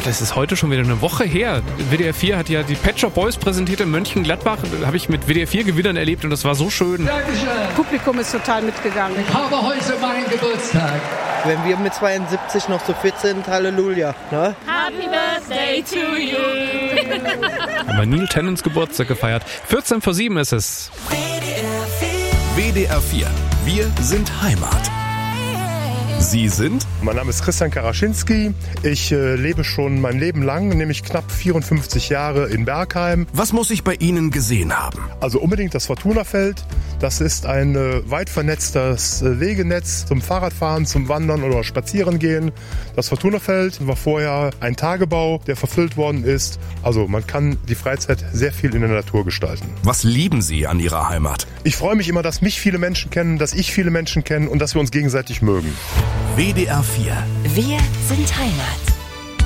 das ist heute schon wieder eine Woche her. WDR 4 hat ja die Pet Shop Boys präsentiert in Mönchengladbach. Habe ich mit WDR 4 Gewinnern erlebt und das war so schön. Dankeschön. Publikum ist total mitgegangen. Ich habe heute meinen Geburtstag. Wenn wir mit 72 noch so fit sind, Halleluja. Ne? Happy Birthday to you. Haben wir Neil Tennants Geburtstag gefeiert. 14 vor 7 ist es. WDR 4. Wir sind Heimat. Sie sind? Mein Name ist Christian Karaschinski. Ich lebe schon mein Leben lang, nämlich knapp 54 Jahre in Bergheim. Was muss ich bei Ihnen gesehen haben? Also unbedingt das Fortunafeld. Das ist ein weit vernetztes Wegenetz zum Fahrradfahren, zum Wandern oder Spazierengehen. Das Fortunafeld war vorher ein Tagebau, der verfüllt worden ist. Also man kann die Freizeit sehr viel in der Natur gestalten. Was lieben Sie an Ihrer Heimat? Ich freue mich immer, dass mich viele Menschen kennen, dass ich viele Menschen kenne und dass wir uns gegenseitig mögen. WDR 4. Wir sind Heimat.